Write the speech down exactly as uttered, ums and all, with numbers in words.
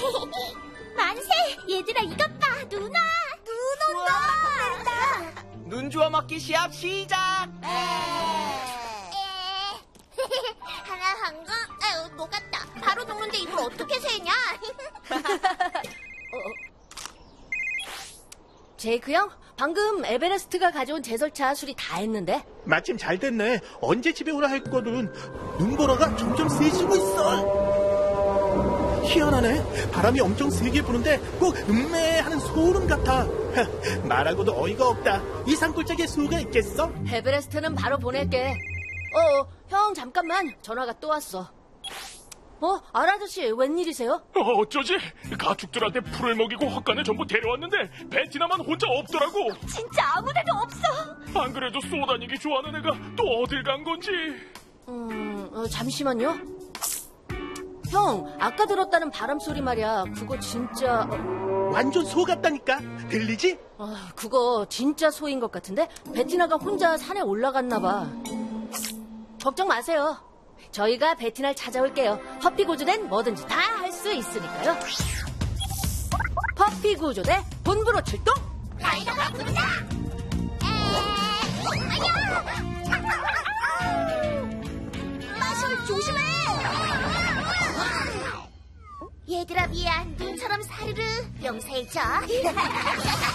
만세! 얘들아 이것 봐! 누나! 눈 온다! 눈 주워 먹기 시합 시작! 하나 한 거? 에휴, 녹았다. 바로 녹는데 이걸 어떻게 세냐? 제이크 형, 방금 에베레스트가 가져온 제설차 수리 다 했는데? 마침 잘 됐네. 언제 집에 오라 했거든. 눈보라가 점점 세지고 있어. 희한하네. 바람이 엄청 세게 부는데 꼭 음메 하는 소름 같아. 말하고도 어이가 없다. 이 산골짜기에 소가 있겠어? 에베레스트는 바로 보낼게. 어, 형 잠깐만. 전화가 또 왔어. 어, 알아저씨 웬일이세요? 어, 어쩌지? 가축들한테 풀을 먹이고 헛간에 전부 데려왔는데 베티나만 혼자 없더라고. 진짜 아무데도 없어! 안 그래도 쏘다니기 좋아하는 애가 또 어딜 간 건지. 음, 어, 잠시만요. 형, 아까 들었다는 바람 소리 말이야. 그거 진짜... 어, 완전 소 같다니까. 들리지? 어, 그거 진짜 소인 것 같은데? 베티나가 혼자 산에 올라갔나 봐. 걱정 마세요. 저희가 베티나를 찾아올게요. 퍼피 구조대는 뭐든지 다 할 수 있으니까요. 퍼피 구조대 본부로 출동! 라이더가 부른다! 마셜 조심해! 얘들아 미안. 눈처럼 사르르. 명사해줘.